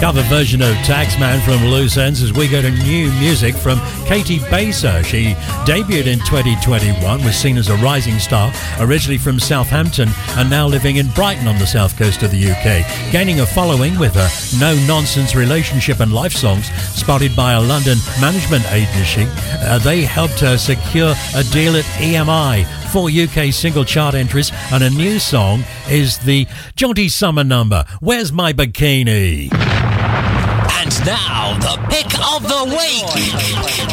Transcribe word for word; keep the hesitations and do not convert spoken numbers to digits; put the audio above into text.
cover version of Taxman from Loose Ends as we go to new music from Katie Baser. She debuted in twenty twenty-one, was seen as a rising star, originally from Southampton and now living in Brighton on the south coast of the U K, gaining a following with her no-nonsense relationship and life songs spotted by a London management agency. Uh, they helped her secure a deal at E M I. Four U K single chart entries and a new song is the jaunty summer number, Where's My Bikini? And now, the pick of the week.